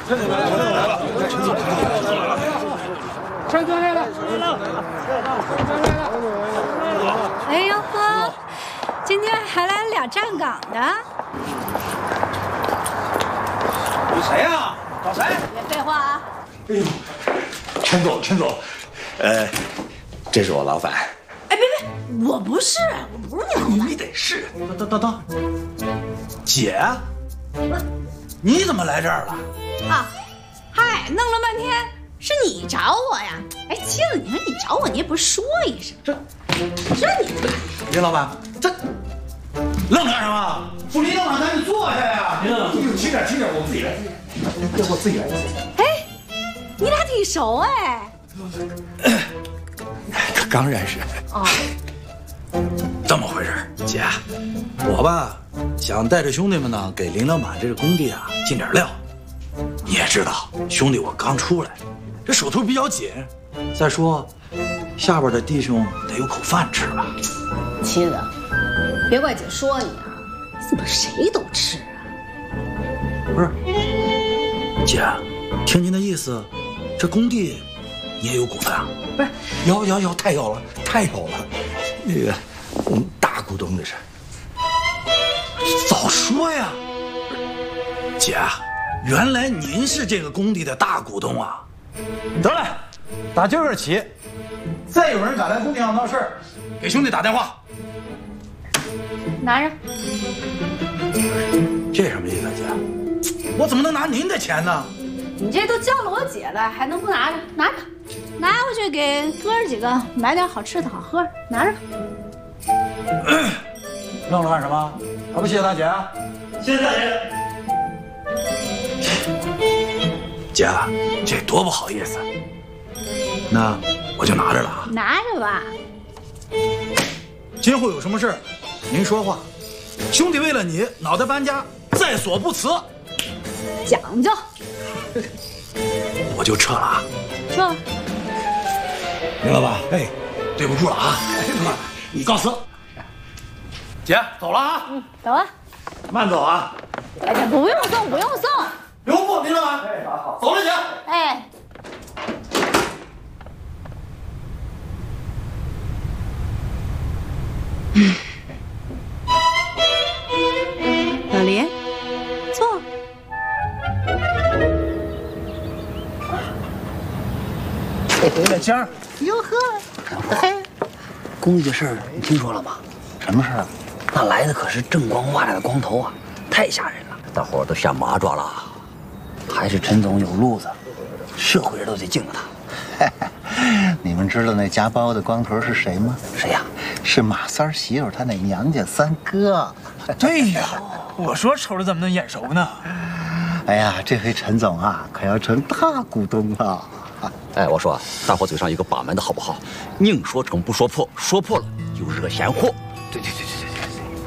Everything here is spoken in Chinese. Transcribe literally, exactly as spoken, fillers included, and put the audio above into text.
陈总来了，陈总来了，陈总来了，陈总来了，陈总来了。 哎呦呵，今天还来俩站岗的。 你谁呀？找谁？ 别废话啊！ 哎呦，陈总，陈总，呃，这是我老板。 哎，别别，我不是，我不是你老板。 你得是。 等等等，姐，你怎么来这儿了？ 啊，嗨，弄了半天是你找我呀？哎，妻子，你说你找我，你也不说一声， 这这你林老板，这愣干什么？不离愣了，赶紧坐下呀！您轻点，轻点，我自己来，要我自己来。 哎，你俩挺熟哎。 刚认识。 哦， 这么回事，姐，我吧想带着兄弟们呢，给林老板这个工地啊进点料。你也知道，兄弟我刚出来，这手头比较紧。再说，下边的弟兄得有口饭吃吧。 妻子，别怪姐说你啊，怎么谁都吃啊？ 不是，姐，听您的意思，这工地你也有股份啊？ 不是，有有有，太有了，太有了。那个，我们大股东这是。 早说呀！姐，原来您是这个工地的大股东啊！得嘞，打今儿起，再有人敢来工地上闹事儿，给兄弟打电话。 拿着。 这什么意思，姐？我怎么能拿您的钱呢？ 你这都叫了我姐了，还能不拿着？拿着，拿回去给哥儿几个买点好吃的好喝的，拿着。 愣着干什么？还不谢谢大姐？谢谢大姐。姐，这多不好意思。那我就拿着了啊。 拿着吧。 今后有什么事您说话。兄弟为了你，脑袋搬家，在所不辞。 讲究。 我就撤了啊。 撤了。 林老板，哎，对不住了啊。你告辞。姐，走了啊。 嗯，走啊。 慢走啊。 哎呀，不用送，不用送。 留步，林老板。哎，好好。走了，姐。 哎。老林，坐。 回来江儿，哟呵，嘿，工地的事儿你听说了吗？ 什么事儿？ 那来的可是锃光瓦亮的光头啊，太吓人了， 大伙儿都吓麻爪了。 还是陈总有路子，社会人都得敬着他。 你们知道那夹包的光头是谁吗？ 谁呀？ 是马三媳妇他那娘家三哥。 对呀，我说瞅着怎么能眼熟呢？ 哎呀，这回陈总啊，可要成大股东了。 哎，我说，大伙嘴上一个把门的好不好？宁说成不说破，说破了就惹闲祸。 对对对